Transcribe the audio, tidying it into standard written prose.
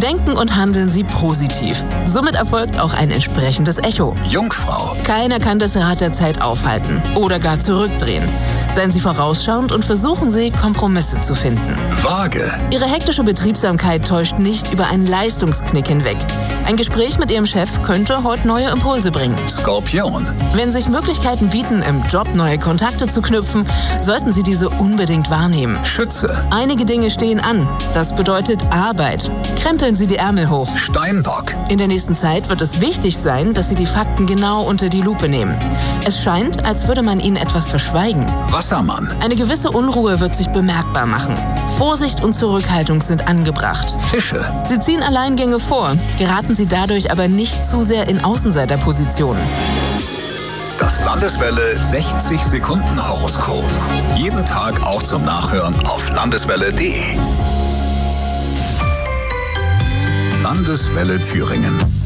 Denken und handeln Sie positiv. Somit erfolgt auch ein entsprechendes Echo. Jungfrau. Keiner kann das Rad der Zeit aufhalten oder gar zurückdrehen. Seien Sie vorausschauend und versuchen Sie, Kompromisse zu finden. Waage. Ihre hektische Betriebsamkeit täuscht nicht über einen Leistungsknick hinweg. Ein Gespräch mit Ihrem Chef könnte heute neue Impulse bringen. Skorpion. Wenn sich Möglichkeiten bieten, im Job neue Kontakte zu knüpfen, sollten Sie diese unbedingt wahrnehmen. Schütze. Einige Dinge stehen an. Das bedeutet Arbeit. Krempeln Sie die Ärmel hoch. Steinbock. In der nächsten Zeit wird es wichtig sein, dass Sie die Fakten genau unter die Lupe nehmen. Es scheint, als würde man Ihnen etwas verschweigen. Wassermann. Eine gewisse Unruhe wird sich bemerkbar machen. Vorsicht und Zurückhaltung sind angebracht. Fische. Sie ziehen Alleingänge vor, geraten Sie dadurch aber nicht zu sehr in Außenseiterpositionen. Das Landeswelle 60 Sekunden Horoskop. Jeden Tag auch zum Nachhören auf landeswelle.de. Landeswelle Thüringen.